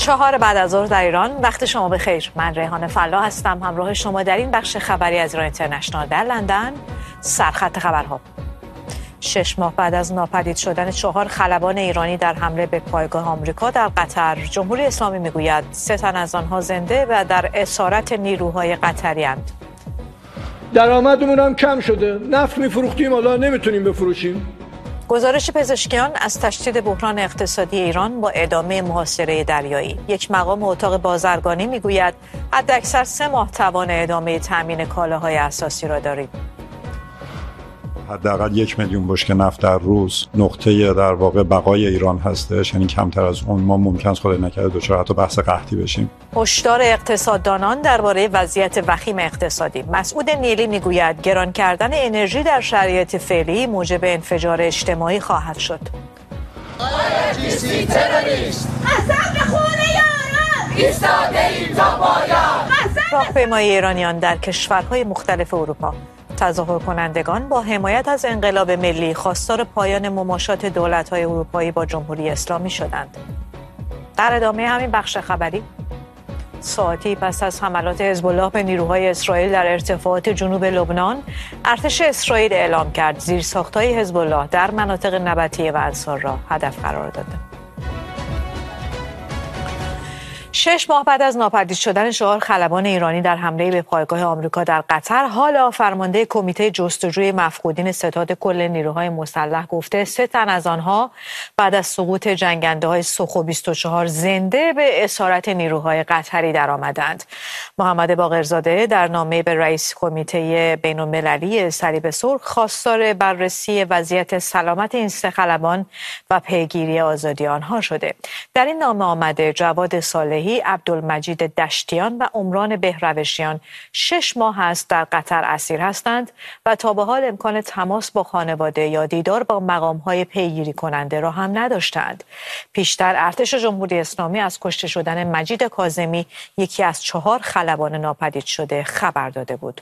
4 بعد از ظهر در ایران. وقت شما بخیر. من ریحانه فلا هستم، همراه شما در این بخش خبری از ایران اینترنشنال در لندن. سرخط خبرها: 6 ماه بعد از ناپدید شدن 4 خلبان ایرانی در حمله به پایگاه آمریکا در قطر، جمهوری اسلامی میگوید 3 تن از آنها زنده و در اسارت نیروهای قطری اند. درآمدمون هم کم شده، نفت میفروختیم حالا نمیتونیم بفروشیم. گزارش پزشکیان از تشدید بحران اقتصادی ایران با ادامه محاصره دریایی. یک مقام اتاق بازرگانی میگوید حداکثر 3 ماه توان ادامه تامین کالاهای اساسی را داریم. حداقل 1 میلیون بشکه نفت در روز نقطه در واقع بقای ایران هستش، یعنی کمتر از اون ما ممکن است خدای نکرده دچار حتی بحث قحطی بشیم. هشدار اقتصاددانان درباره وضعیت وخیم اقتصادی. مسعود نیلی میگوید گران کردن انرژی در شرایط فعلی موجب انفجار اجتماعی خواهد شد. راهپیمایی ایرانیان در کشورهای مختلف اروپا. تظاهر کنندگان با حمایت از انقلاب ملی خواستار پایان مماشات دولت‌های اروپایی با جمهوری اسلامی شدند. در ادامه همین بخش خبری، ساعتی پس از حملات حزب الله به نیروهای اسرائیل در ارتفاعات جنوب لبنان، ارتش اسرائیل اعلام کرد زیرساخت‌های حزب الله در مناطق نبطیه و انصار را هدف قرار داده. 6 ماه بعد از ناپدید شدن 4 خلبان ایرانی در حمله به پایگاه آمریکا در قطر، حالا فرمانده کمیته جستجوی مفقودین ستاد کل نیروهای مسلح گفته 3 تن از آنها بعد از سقوط جنگنده‌های سوخو 24 زنده به اسارت نیروهای قطری درآمدند. محمد باقرزاده در نامه به رئیس کمیته بین‌المللی صلیب سرخ خواستار بررسی وضعیت سلامت این 3 خلبان و پیگیری آزادی آنها شده. در این نامه آمده جواد صالحی، عبدالمجید دشتیان و عمران بهروشیان 6 ماه است در قطر اسیر هستند و تا به حال امکان تماس با خانواده یا دیدار با مقام‌های پیگیری کننده را هم نداشتند. پیشتر ارتش جمهوری اسلامی از کشته شدن مجید کاظمی، یکی از 4 خلبان ناپدید شده، خبر داده بود.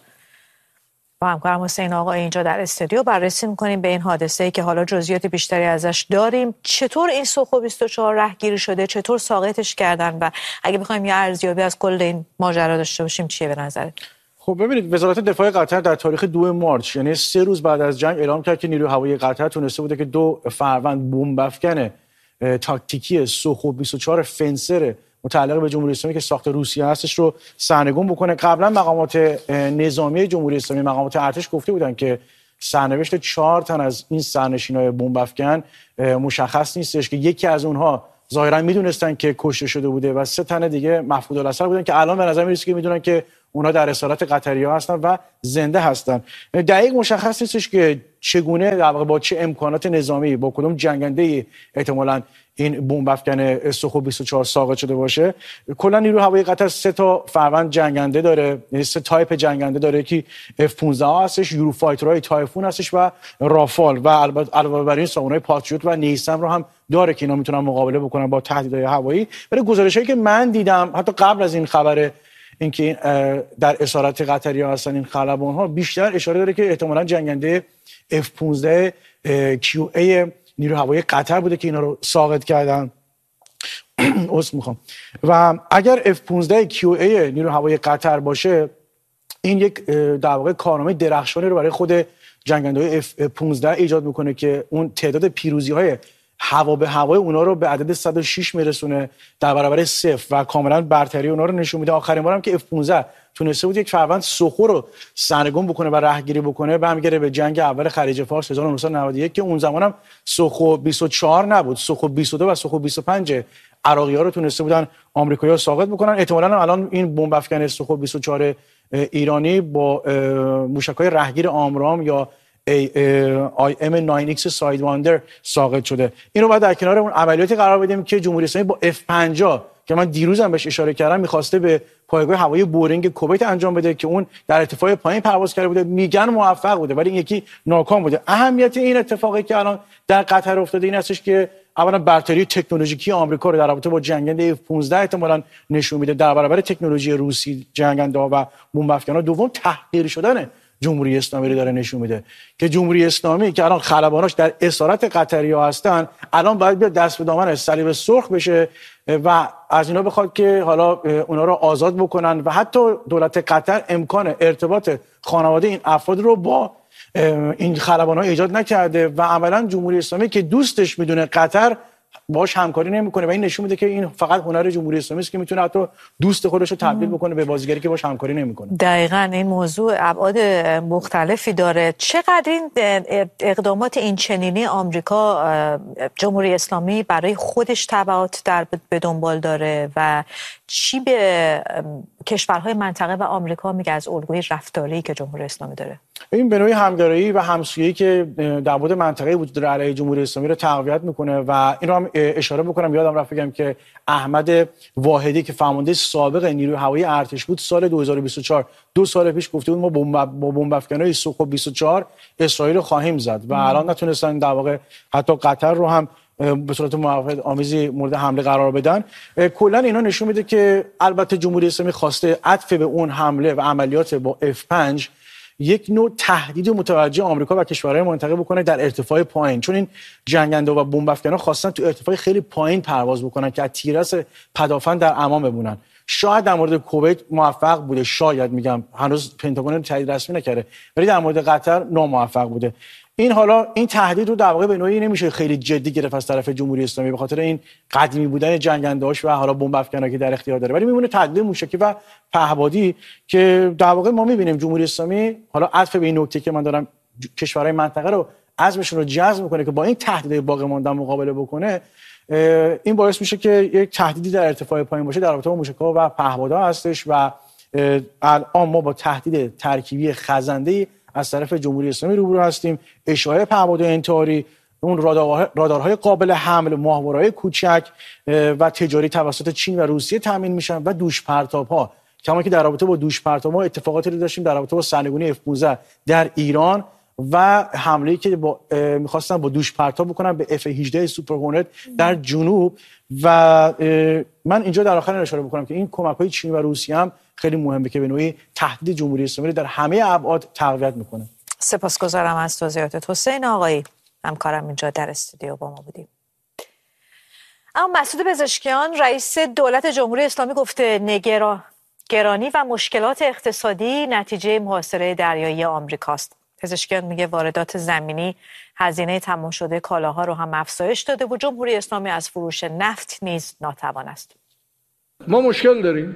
با همکارم حسین آقا اینجا در استودیو بررسی می‌کنیم به این حادثه‌ای که حالا جزئیات بیشتری ازش داریم. چطور این سوخو 24 رهگیری شده، چطور ساقطش کردن و اگه بخوایم یه ارزیابی از کل این ماجرا داشته باشیم چیه به نظرت؟ خب ببینید، وزارت دفاع قطر در تاریخ 2 مارس، یعنی 3 روز بعد از جنگ، اعلام کرد که نیروی هوایی قطر تونسته بوده که 2 فروند بمب‌افکن تاکتیکی سوخو 24 فنسر متعلق به جمهوری اسلامی که ساخت روسیه هستش رو سرنگون بکنه. قبلا مقامات نظامی جمهوری اسلامی، مقامات ارتش گفته بودن که سرنوشت 4 تن از این سرنشینای بمب افکن مشخص نیستش، که یکی از اونها ظاهرا میدونستن که کشته شده بوده و 3 تن دیگه مفقود الاثر بودن که الان به نظر میاد که میدونن که اونا در اسارت قطری‌ها هستن و زنده هستن. دقیق مشخص نیستش که چگونه، در واقع با چه امکانات نظامی، با کدوم جنگنده احتمالاً این بمب افکن سوخو 24 ساقط شده باشه. کلا نیروی هوایی قطر 3 تا فروند جنگنده داره، یعنی 3 تایپ جنگنده داره که F-15 هستش، یوروفایترهای تایفون هستش و رافال، و البته علاوه بر این سامونای پاتریوت و نیسم رو هم داره که اینا میتونن مقابله بکنن با تهدیدهای هوایی. ولی گزارشایی که من دیدم حتی قبل از این خبر اینکه در اسارت قطری‌ها هستن این خلبان‌ها، بیشتر اشاره داره که احتمالاً جنگنده F-15 QA نیروی هوایی قطر بوده که اینا رو ساقط کردن. و اگر F-15 QA نیروی هوایی قطر باشه، این یک در واقع کارنامه درخشانی رو برای خود جنگنده‌های F-15 ایجاد میکنه که اون تعداد پیروزی‌های هوا به هوای اونا رو به عدد 106 میرسونه در برابر 0 و کاملا برتری اونا رو نشون میده. آخرین بارم که F-15 تونسته بود یک فروند سوخو رو سرنگون بکنه و رهگیری بکنه برمیگره به جنگ اول خلیج فارس 1991 که اون زمانم سوخو 24 نبود، سوخو 22 و سوخو 25 عراقی‌ها رو تونسته بودن آمریکایی‌ها ساقط بکنن. احتمالاً الان این بمب افکن سوخو 24 ایرانی با موشک‌های رهگیر آمرام یا IM-9X سایدواندر ساقط شده. اینو بعد در کنار اون عملیاتی قرار بدیم که جمهوری اسلامی با F-50 که من دیروزم بهش اشاره کردم می‌خواسته به پایگاه هوایی بورینگ کویت انجام بده که اون در ارتفاع پایین پرواز کرده بوده، میگن موفق بوده ولی این یکی ناکام بوده. اهمیت این اتفاقی که الان در قطر افتاده این هستش که اولا برتری تکنولوژیکی آمریکا رو در رابطه با جنگنده F-15 احتمالاً نشون میده در برابر تکنولوژی روسی جنگنده ها و بمب افکن‌ها. دوم تحقیر شدن جمهوری اسلامی رو داره نشون میده که جمهوری اسلامی که الان خلباناش در اسارت قطری‌ها هستن الان باید بیاد دست به دامن صلیب سرخ بشه و از اینا بخواد که حالا اونا رو آزاد بکنن و حتی دولت قطر امکان ارتباط خانواده این افراد رو با این خلبان‌ها ایجاد نکرده و عملاً جمهوری اسلامی که دوستش میدونه قطر باهاش همکاری نمیکنه و این نشون میده که این فقط هنر جمهوری اسلامی است که میتونه حتی دوست خودش رو تبدیل بکنه به بازیگری که باهاش همکاری نمیکنه. دقیقاً این موضوع ابعاد مختلفی داره. چقدر این اقدامات این چنینی آمریکا جمهوری اسلامی برای خودش تبعات به دنبال داره و چی به کشورهای منطقه و آمریکا میگه از الگوی رفتاری که جمهوری اسلامی داره؟ این به نوعی همگرایی و همسویی که در مورد منطقه وجود داره علیه جمهوری اسلامی رو تقویت میکنه و این رو هم اشاره بکنم یادم رفت بگم که احمد واحدی که فرمانده سابق نیروی هوایی ارتش بود سال 2024 2 سال پیش گفته بود ما با بمب افکن‌های سوخو 24 اسرائیل رو خواهیم زد و الان نتونستن در واقع حتی قطر رو هم به صورت موافقت آمیزی مورد حمله قرار بدن. کلا اینا نشون میده که البته جمهوری اسلامی خواسته عطف به اون حمله و عملیات با F5 یک نوع تهدید متوجه آمریکا و کشورهای منطقه بکنه در ارتفاع پایین، چون این جنگنده و بمب افکنا خواستن تو ارتفاع خیلی پایین پرواز بکنن که از تیررس پدافند در امان بمونن. شاید در مورد کویت موفق بوده، شاید میگم هنوز پنتاگون تایید رسمی نکرده، ولی در مورد قطر ناموفق بوده. این تهدید رو در واقع به نوعی نمیشه خیلی جدی گرفت از طرف جمهوری اسلامی به خاطر این قدیمی بودن جنگنده‌هاش و حالا بمب افکنایی که در اختیار داره، ولی میمونه تهدید موشکی و پهپادی که در واقع ما میبینیم جمهوری اسلامی حالا عطف به این نکته که من دارم کشورهای منطقه رو عزمشون رو جذب میکنه که با این تهدید باقی مانده مقابله بکنه. این باعث میشه که یک تهدیدی در ارتفاع پایین باشه در رابطه با موشک‌ها و پهپادها هستش و الان ما با تهدید ترکیبی خزنده‌ای از طرف جمهوری اسلامی روبرو هستیم. اشاعه پهپاد انتحاری، اون رادارهای قابل حمل، ماهواره‌های کوچک و تجاری توسط چین و روسیه تامین میشن و دوش پرتاب‌ها، کما که در رابطه با دوش پرتاب‌ها اتفاقاتی رو داشتیم در رابطه با سرنگونی F-15 در ایران و حمله‌ای که می‌خواستن با دوش پرتاب بکنن به F-18 سوپر هورنت در جنوب. و من اینجا در آخر اشاره بکنم که این کمک‌های چین و روسیه هم خیلی مهمه که به نوعی تهدید جمهوری اسلامی در همه ابعاد تقویت میکنه. سپاسگزارم از توضیحاتت. حسین آقایی همکارم اینجا در استودیو با ما بودیم. اما مسعود پزشکیان رئیس دولت جمهوری اسلامی گفته گرانی و مشکلات اقتصادی نتیجه محاصره دریایی آمریکاست. پزشکیان میگه واردات زمینی هزینه تمام شده کالاها رو هم افزایش داده و جمهوری اسلامی از فروش نفت نیز ناتوان است. ما مشکل داریم.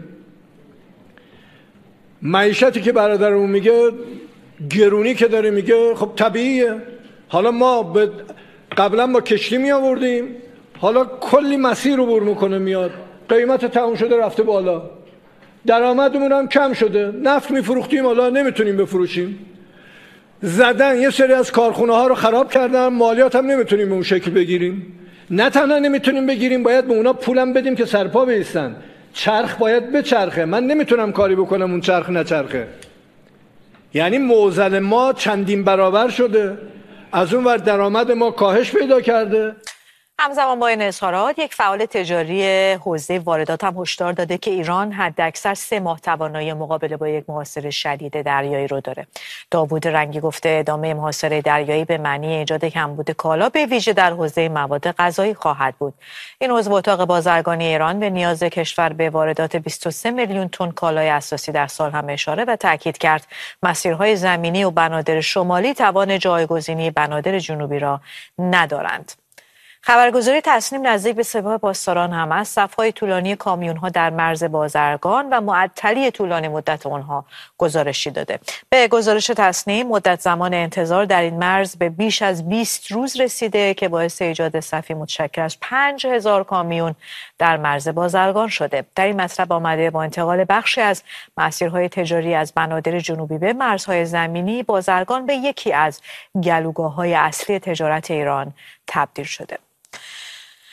معیشتی که برادرمون میگه گرونی که داره میگه خب طبیعیه. حالا ما قبلا با کشتی می آوردیم، حالا کلی مسیر رو بر میکنه میاد، قیمت تموم شده رفته بالا، درآمدمون هم کم شده، نفت میفروختیم حالا نمیتونیم بفروشیم، زدن یه سری از کارخونه ها رو خراب کردن، مالیات هم نمیتونیم به اون شکل بگیریم. نه تنها نمیتونیم بگیریم، باید به اونا پولم بدیم که سرپا بیستن. چرخ باید بچرخه، من نمیتونم کاری بکنم اون چرخ نچرخه. یعنی معضل ما چندین برابر شده، از اون ور درآمد ما کاهش پیدا کرده. همزمان با این اظهارات یک فعال تجاری حوزه واردات هم هشدار داده که ایران حداکثر 3 ماه توانایی مقابله با یک محاصره شدید دریایی رو داره. داوود رنگی گفته ادامه محاصره دریایی به معنی ایجاد کمبود کالا به ویژه در حوزه مواد غذایی خواهد بود. این عضو اتاق بازرگانی ایران به نیاز کشور به واردات 23 میلیون تن کالای اساسی در سال هم اشاره و تاکید کرد مسیرهای زمینی و بنادر شمالی توان جایگزینی بنادر جنوبی را ندارند. خبرگزاری تصنیم نزدیک به سپاه پاسداران هم از صف‌های طولانی کامیون‌ها در مرز بازرگان و معطلی طولانی مدت آنها گزارشی داده. به گزارش تصنیم مدت زمان انتظار در این مرز به بیش از 20 روز رسیده که باعث ایجاد صفی متشکل از 5000 کامیون در مرز بازرگان شده. در این مطلب آمده با انتقال بخشی از مسیرهای تجاری از بنادر جنوبی به مرزهای زمینی، بازرگان به یکی از گلوگاه‌های اصلی تجارت ایران تبدیل شده.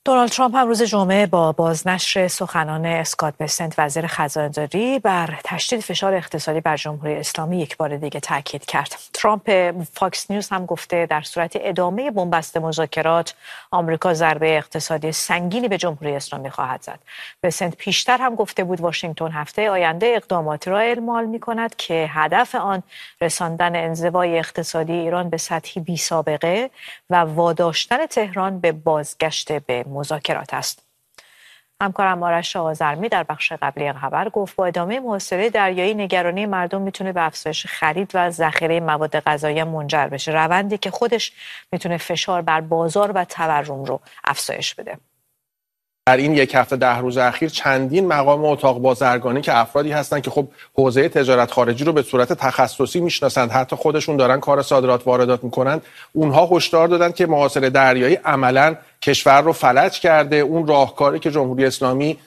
دونالد ترامپ هم روز جمعه با بازنشر سخنان اسکات بسنت وزیر خزانه‌داری بر تشدید فشار اقتصادی بر جمهوری اسلامی یک بار دیگه تاکید کرد. ترامپ فاکس نیوز هم گفته در صورت ادامه بنبست مذاکرات آمریکا ضربه اقتصادی سنگینی به جمهوری اسلامی خواهد زد. بسنت پیشتر هم گفته بود واشنگتن هفته آینده اقداماتی را اعمال می‌کند که هدف آن رساندن انزوای اقتصادی ایران به سطحی بی‌سابقه و واداشتن تهران به بازگشت به مذاکرات است. همکارم آرش آذرمی در بخش قبلی خبر گفت با ادامه محاصره دریایی نگرانی مردم میتونه به افزایش خرید و ذخیره مواد غذایی منجر بشه، روندی که خودش میتونه فشار بر بازار و تورم رو افزایش بده. در این یک هفته 10 روز اخیر چندین مقام اتاق بازرگانی که افرادی هستند که خب حوزه تجارت خارجی رو به صورت تخصصی میشناسند، حتی خودشون دارن کار صادرات واردات میکنند، اونها هشدار دادن که محاصره دریایی عملاً کشور رو فلج کرده. اون راهکاری که جمهوری اسلامی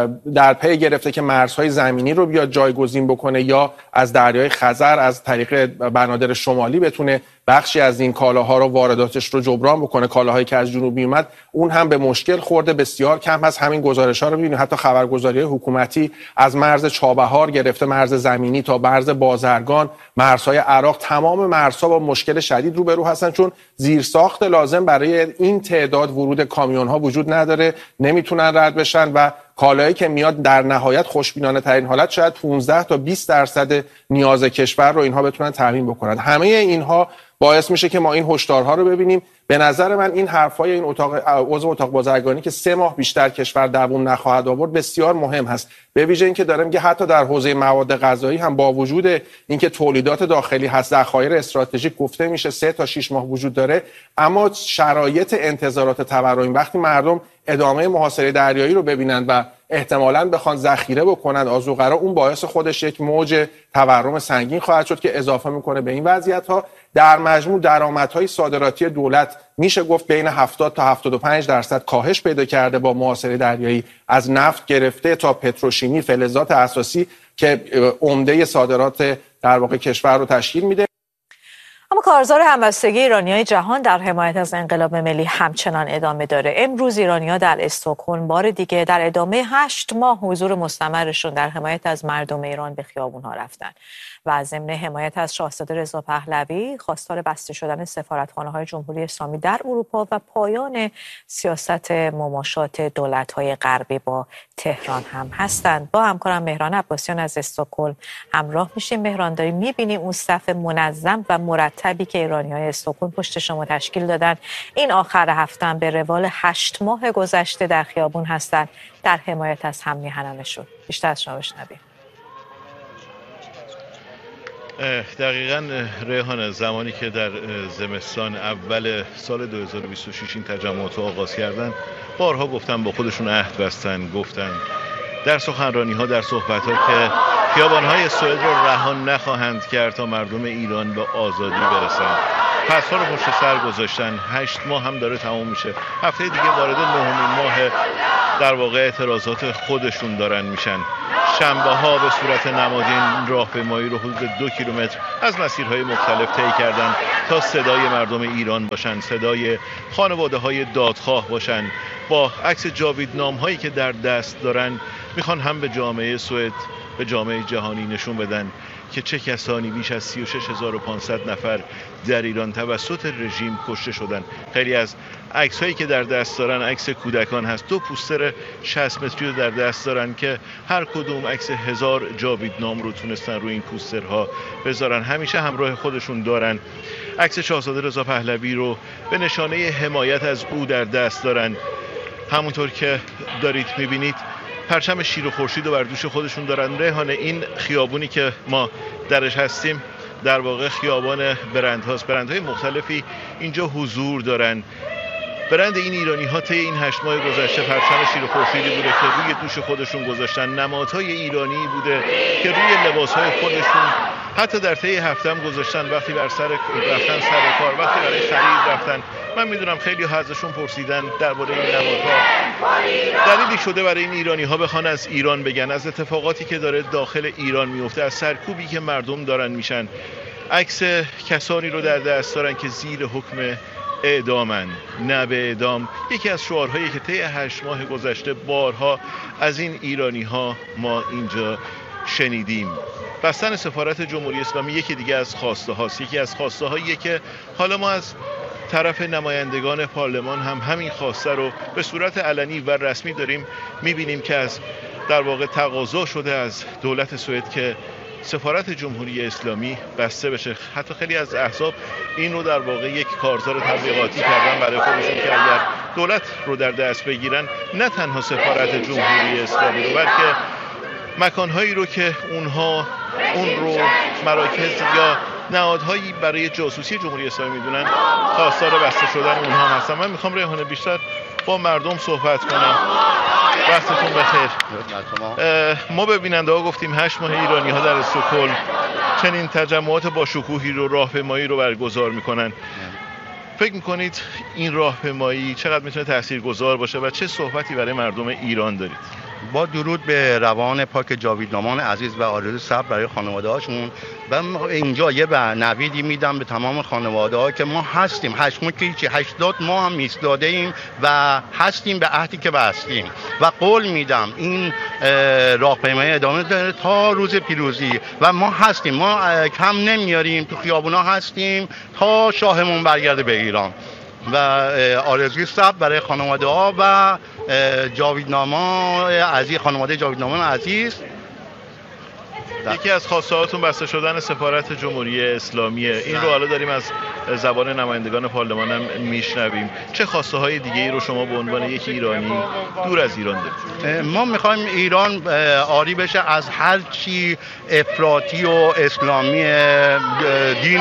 در پی گرفته که مرزهای زمینی رو بیاد جایگزین بکنه یا از دریای خزر از طریق بنادر شمالی بتونه بخشی از این کالاها رو وارداتش رو جبران بکنه، کالاهایی که از جنوب میومد، اون هم به مشکل خورده. بسیار کم هست همین گزارش‌ها رو ببینید، حتی خبرگزاری حکومتی از مرز چابهار گرفته مرز زمینی تا مرز بازرگان، مرزهای عراق، تمام مرزها با مشکل شدید روبرو هستن، چون زیرساخت لازم برای این تعداد ورود کامیون‌ها وجود نداره، نمیتونن رد بشن و کالایی که میاد در نهایت خوشبینانه ترین حالت شاید 15 تا 20% نیاز کشور رو اینها بتونن تامین بکنن. همه اینها باعث میشه که ما این هشدارها رو ببینیم. به نظر من این حرفای این عضو اتاق بازرگانی که 3 ماه بیشتر کشور دووم نخواهد آورد بسیار مهم هست، به ویژه اینکه داره میگه حتی در حوزه مواد غذایی هم با وجود اینکه تولیدات داخلی هست، ذخایر استراتژیک گفته میشه 3 تا 6 ماه وجود داره، اما شرایط انتظارات تورمی وقتی مردم ادامه محاصره دریایی رو ببینند و احتمالاً بخوان ذخیره بکنند آذوقرا، اون باعث خودش یک موج تورم سنگین خواهد شد که اضافه میکنه به این وضعیت‌ها. در مجموع درآمدهای صادراتی دولت میشه گفت بین 70 تا 75% کاهش پیدا کرده با محاصره دریایی، از نفت گرفته تا پتروشیمی، فلزات اساسی که عمده صادرات در واقع کشور رو تشکیل میده. اما کارزار همبستگی ایرانیای جهان در حمایت از انقلاب ملی همچنان ادامه داره. امروز ایرانی‌ها در استکهلم بار دیگه در ادامه 8 ماه حضور مستمرشون در حمایت از مردم ایران به خیابون‌ها رفتن و ضمن حمایت از شاهزاده رضا پهلوی خواستار بسته شدن سفارتخانه‌های جمهوری اسلامی در اروپا و پایان سیاست مماشات دولت‌های غربی با تهران هم هستند. با همکارم مهران عباسیان از استکهلم همراه میشیم. مهران، داریم می‌بینیم اون صف منظم و مرتبی که ایرانی‌های استکهلم پشت شما تشکیل دادن این آخر هفته هم به روال 8 ماه گذشته در خیابون هستند در حمایت از هم میهنانشون. بیشتر از شما بشنویم. دقیقاً ریحانه، زمانی که در زمستان اول سال 2026 این تجمعات رو آغاز کردن، بارها گفتن، با خودشون عهد بستن، گفتن در سخنرانی‌ها، در صحبت‌ها که خیابان‌های سوئد رو رها نخواهند کرد تا مردم ایران به آزادی برسن. پس‌ها رو پشت سر گذاشتن. 8 ماه هم داره تموم میشه. هفته دیگه وارد 9مین ماه در واقع اعتراضات خودشون دارن میشن. شنبه‌ها به صورت نمادین راهپیمایی رو حدود 2 کیلومتر از مسیرهای مختلف طی کردن تا صدای مردم ایران باشن، صدای خانواده‌های دادخواه باشن. با عکس جاویدنام‌هایی که در دست دارن میخوان هم به جامعه سوئد، به جامعه جهانی نشون بدن که چه کسانی بیش از 36500 نفر در ایران توسط رژیم کشته شدن. خیلی از عکس‌هایی که در دست دارن عکس کودکان هست. 2 پوستر 60 متری رو در دست دارن که هر کدوم عکس 1000 جاویدنام رو تونستن روی این پوسترها بذارن. همیشه همراه خودشون دارن. عکس شاهزاده رضا پهلوی رو به نشانه حمایت از او در دست دارن. همونطور که دارید می‌بینید پرچم شیر و خورشید رو بر دوش خودشون دارن. ریحانه، این خیابونی که ما درش هستیم در واقع خیابان برندهاست. برندهای مختلفی اینجا حضور دارن. برند این ایرانی‌ها طی این 8 ماه گذشته پرچم شیر و خورشیدی بوده که روی دوش خودشون گذاشتن. نمادهای ایرانی بوده که روی لباسهای خودشون حتی در طی هفته هم گذاشتن. وقتی بر سر رفتن سر کار، وقتی برای خرید رفتن. من میدونم خیلی ها ازشون پرسیدن درباره این نمادها. دلیلی شده برای این ایرانی‌ها بخوان از ایران بگن، از اتفاقاتی که داره داخل ایران میفته، از سرکوبی که مردم دارن میشن. عکس کسانی رو در دست دارن که زیر حکم اعدامن نه به اعدام یکی از شعارهایی که طی 8 ماه گذشته بارها از این ایرانی‌ها ما اینجا شنیدیم. بستن سفارت جمهوری اسلامی یکی دیگه از خواسته هاست، یکی از خواسته هایی که حالا ما از طرف نمایندگان پارلمان هم همین خواسته رو به صورت علنی و رسمی داریم میبینیم که از در واقع تقاضا شده از دولت سوئد که سفارت جمهوری اسلامی بسته بشه. حتی خیلی از احزاب این رو در واقع یک کارزار تبلیغاتی کردن برای خودشون که اگر دولت رو در دست بگیرن نه تنها سفارت جمهوری اسلامی رو بلکه مکانهایی رو که اونها اون رو مراکز یا نهادهایی برای جاسوسی جمهوری اسلامی میدونن خواستار بسته شدن اونها هستن. من میخوام ریحانه بیشتر با مردم صحبت کنم. وقتتون بخیر. ما به بیننده ها گفتیم 8 ماه ایرانی ها در استکهلم چنین تجمعات با شکوهی رو راهپیمایی رو برگزار میکنن. فکر میکنید این راهپیمایی چقدر میتونه تاثیرگذار باشه و چه صحبتی برای مردم ایران دارید؟ با درود به روان پاک جاویدنامان عزیز و آرزوی صبر برای خانواده‌هاشون و اینجا یه نویدی میدم به تمام خانواده‌ها که ما هستیم. 8 ماه که 80 ماه هم ایستاده ایم و هستیم به عهدی که بستیم و قول میدم این راهپیمایی ادامه داره تا روز پیروزی و ما هستیم، ما کم نمیاریم، تو خیابونا هستیم تا شاهمون برگرده به ایران و آرزوی صبر برای خانواده‌ها و جاویدنامان عزیز، خانواده جاویدنامان عزیز. یکی از خواسته هاتون بسته شدن سفارت جمهوری اسلامیه. این رو حالا داریم از زبان نمایندگان پارلمان هم میشنویم. چه خواسته های دیگه ای رو شما به عنوان یک ایرانی دور از ایران دارید؟ ما میخوایم ایران عاری بشه از هر چی افراطی و اسلامی دین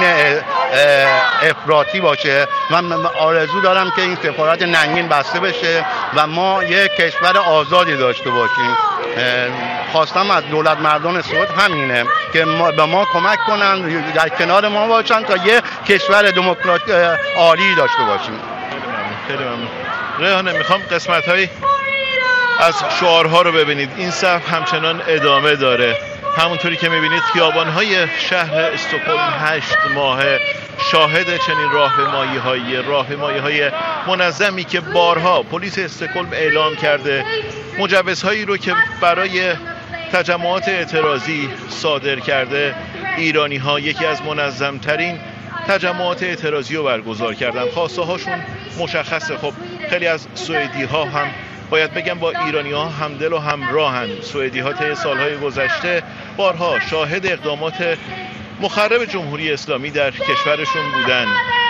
افراطی باشه. من آرزو دارم که این سفارت ننگین بسته بشه و ما یک کشور آزادی داشته باشیم. خواستم از دولت مردان سوئد همینه که به ما کمک کنن، در کنار ما باشن تا یه کشور دموکراتیک عالی داشته باشیم. خیلی ممنون. ریحانه میخوام قسمت‌های از شعارها رو ببینید. این صف همچنان ادامه داره. همونطوری که میبینید خیابان‌های شهر استکهلم 8 ماه شاهد چنین راهپیمایی‌های منظمی که بارها پلیس استکهلم اعلام کرده، مجوزهایی رو که برای تجمعات اعتراضی صادر کرده، ایرانی‌ها یکی از منظم‌ترین تجمعات اعتراضی رو برگزار کردن. خواسته هاشون مشخصه. خب خیلی از سوئدی‌ها هم باید بگم با ایرانی‌ها همدل و همراهن. سوئدی‌ها طی سال‌های گذشته بارها شاهد اقدامات مخرب جمهوری اسلامی در کشورشون بودن.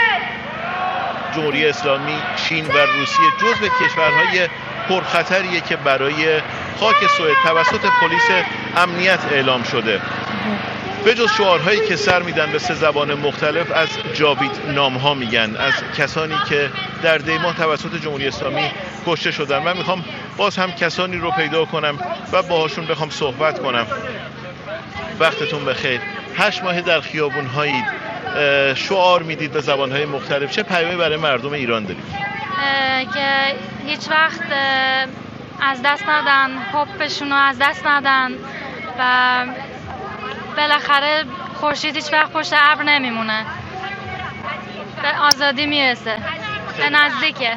جمهوری اسلامی، چین و روسیه جزو کشورهای پرخطریه که برای خاک سوئد توسط پلیس امنیت اعلام شده. به جز شعارهایی که سر میدن به 3 زبان مختلف، از جاویدنام‌ها میگن، از کسانی که در دیماه توسط جمهوری اسلامی کشته شدن. من میخوام باز هم کسانی رو پیدا کنم و باهاشون بخوام صحبت کنم. وقتتون بخیر. 8 ماه در خیابون‌هایید، شعار میدید به زبان‌های مختلف. چه پیامی برای مردم ایران دارید؟ که هیچ وقت از دست ندن، حبشون رو از دست ندن و بالاخره خورشید هیچ وقت پشت ابر نمیمونه، به آزادی میرسه، به نزدیکه.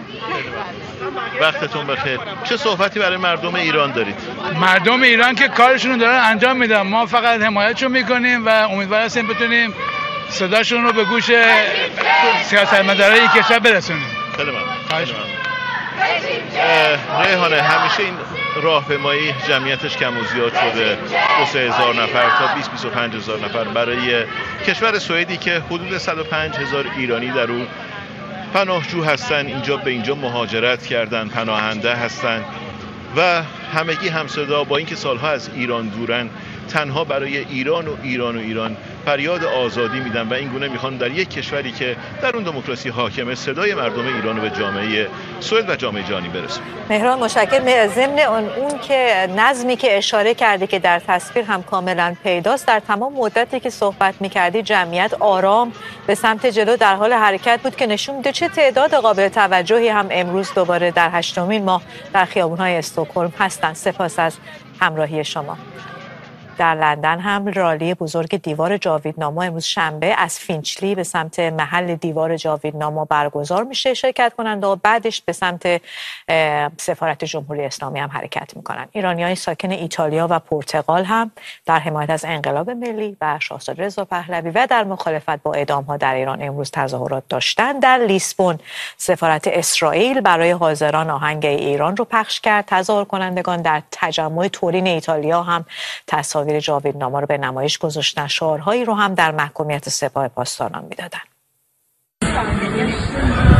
وقتتون بخیر. چه صحبتی برای مردم ایران دارید؟ مردم ایران که کارشون رو دارن انجام میدن، ما فقط حمایتشون میکنیم و امیدوار هستیم بتونیم صداشون رو به گوش سیاستمدارای کشور برسونیم. خیلی ممنون. ریحانه، همیشه این راهپیمایی جمعیتش کم و زیاد شده، 2-3 هزار نفر تا 20-25 هزار نفر برای کشور سوئدی که حدود 105 هزار ایرانی در اون پناهجو هستن، اینجا به اینجا مهاجرت کردن، پناهنده هستن و همگی همصدا با اینکه سالها از ایران دورن، تنها برای ایران فریاد آزادی میدن و این گونه میخوان در یک کشوری که در اون دموکراسی حاکمه صدای مردم ایران رو به جامعه سوئد و جامعه جهانی برسونه. مهران متشکرم. ضمن اون که نظمی که اشاره کردی که در تصویر هم کاملا پیداست، در تمام مدتی که صحبت میکردی جمعیت آرام به سمت جلو در حال حرکت بود که نشون میده چه تعداد قابل توجهی هم امروز دوباره در 8مین ماه در خیابان‌های استکهلم هستند. سپاس از همراهی شما. در لندن هم رالی بزرگ دیوار جاویدنما امروز شنبه از فینچلی به سمت محل دیوار جاویدنما برگزار میشه. شرکت کننده و بعدش به سمت سفارت جمهوری اسلامی هم حرکت میکنن. ایرانیان ساکن ایتالیا و پرتغال هم در حمایت از انقلاب ملی و شاهزاده رضا پهلوی و در مخالفت با اعدام‌ها در ایران امروز تظاهرات داشتن. در لیسبون سفارت اسرائیل برای حاضران آهنگ ایران رو پخش کرد. تظاهر کنندگان در تجمع تورین ایتالیا هم تصاویر جاویدنما رو به نمایش گذاشتن. شعارهایی رو هم در محکومیت سپاه پاسداران میدادن.